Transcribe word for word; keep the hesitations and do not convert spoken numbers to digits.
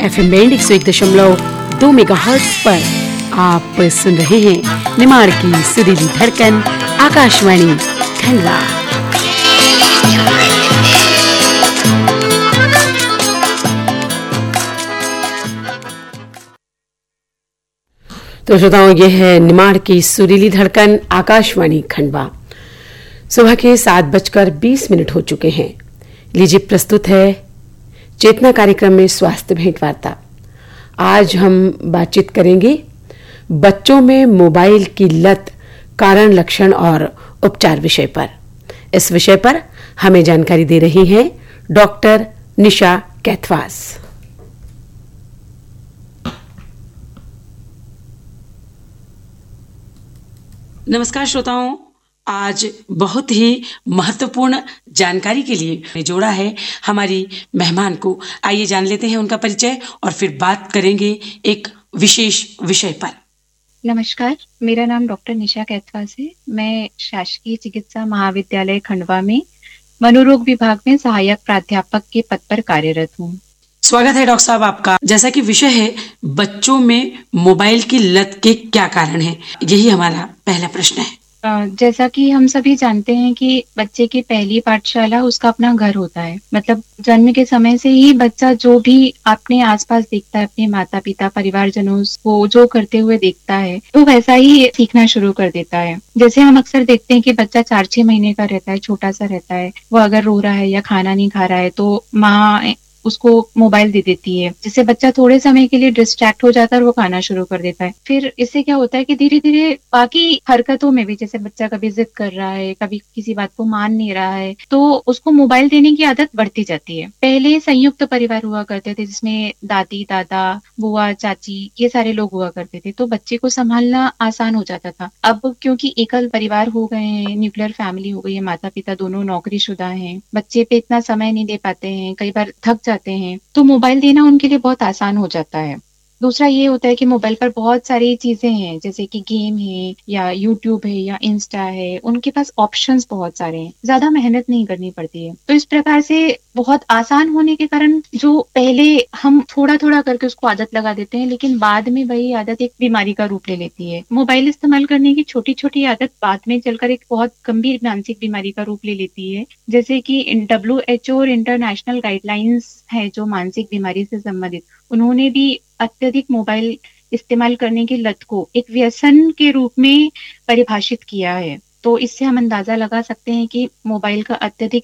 F M band एक सौ एक दशमलव दो मेगा हर्ट्ज पर आप सुन रहे हैं निमाड़ की सुरीली धड़कन, आकाशवाणी खंडवा। तो श्रोताओं, ये है निमाड़ की सुरीली धड़कन, आकाशवाणी खंडवा। सुबह के सात बजकर बीस मिनट हो चुके हैं। लीजिए प्रस्तुत है चेतना कार्यक्रम में स्वास्थ्य भेंट वार्ता। आज हम बातचीत करेंगे बच्चों में मोबाइल की लत, कारण, लक्षण और उपचार विषय पर। इस विषय पर हमें जानकारी दे रही हैं डॉक्टर निशा कैथवास। नमस्कार श्रोताओं, आज बहुत ही महत्वपूर्ण जानकारी के लिए जोड़ा है हमारी मेहमान को। आइए जान लेते हैं उनका परिचय और फिर बात करेंगे एक विशेष विषय पर। नमस्कार, मेरा नाम डॉक्टर निशा कैथवास है। मैं शासकीय चिकित्सा महाविद्यालय खंडवा में मनोरोग विभाग में सहायक प्राध्यापक के पद पर कार्यरत हूँ। स्वागत है डॉक्टर साहब आपका। जैसा कि विषय है बच्चों में मोबाइल की लत के क्या कारण हैं, यही हमारा पहला प्रश्न है। जैसा कि हम सभी जानते हैं कि बच्चे की पहली पाठशाला उसका अपना घर होता है। मतलब जन्म के समय से ही बच्चा जो भी अपने आसपास देखता है, अपने माता पिता परिवारजनों को जो करते हुए देखता है, तो वैसा ही सीखना शुरू कर देता है। जैसे हम अक्सर देखते हैं कि बच्चा चार छह महीने का रहता है, छोटा सा रहता है, वो अगर रो रहा है या खाना नहीं खा रहा है तो माँ उसको मोबाइल दे देती है, जिससे बच्चा थोड़े समय के लिए डिस्ट्रैक्ट हो जाता है और वो खाना शुरू कर देता है। फिर इससे क्या होता है कि धीरे धीरे बाकी हरकतों में भी, जैसे बच्चा कभी जिद कर रहा है, कभी किसी बात को मान नहीं रहा है, तो उसको मोबाइल देने की आदत बढ़ती जाती है। पहले संयुक्त परिवार हुआ करते थे जिसमें दादी दादा बुआ चाची ये सारे लोग हुआ करते थे, तो बच्चे को संभालना आसान हो जाता था। अब क्योंकि एकल परिवार हो गए हैं, न्यूक्लियर फैमिली हो गई है, माता पिता दोनों नौकरीशुदा हैं, बच्चे पे इतना समय नहीं दे पाते हैं, कई बार थक जाते हैं, तो मोबाइल देना उनके लिए बहुत आसान हो जाता है। दूसरा ये होता है कि मोबाइल पर बहुत सारी चीजें हैं, जैसे कि गेम है या यूट्यूब है या इंस्टा है, उनके पास ऑप्शंस बहुत सारे हैं, ज्यादा मेहनत नहीं करनी पड़ती है। तो इस प्रकार से बहुत आसान होने के कारण जो पहले हम थोड़ा थोड़ा करके उसको आदत लगा देते हैं, लेकिन बाद में वही आदत एक बीमारी का रूप ले लेती है। मोबाइल इस्तेमाल करने की छोटी छोटी आदत बाद में चलकर एक बहुत गंभीर मानसिक बीमारी का रूप ले लेती है। जैसे कि डब्ल्यू एच ओ और इंटरनेशनल गाइडलाइंस है जो मानसिक बीमारी से संबंधित, उन्होंने भी अत्यधिक मोबाइल इस्तेमाल करने की लत को एक व्यसन के रूप में परिभाषित किया है। तो इससे हम अंदाजा लगा सकते हैं कि मोबाइल का अत्यधिक